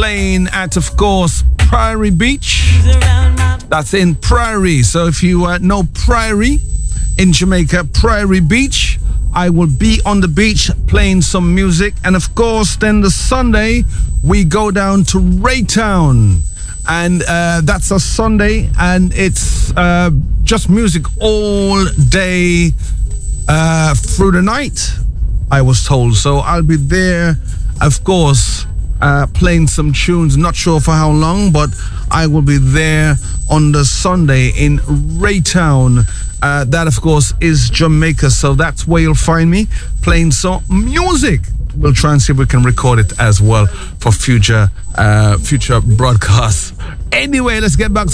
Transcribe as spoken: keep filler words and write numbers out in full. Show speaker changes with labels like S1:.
S1: playing at, of course, Priory Beach. That's in Priory. So if you uh, know Priory in Jamaica, Priory Beach, I will be on the beach playing some music. And of course, then the Sunday, we go down to Raytown. And uh, that's a Sunday, and it's uh, just music all day uh, through the night, I was told. So I'll be there, of course, uh, playing some tunes. Not sure for how long, but I will be there on the Sunday in Raytown. Uh, that, of course, is Jamaica. So that's where you'll find me playing some music. We'll try and see if we can record it as well for future uh, future broadcasts. Anyway, let's get back to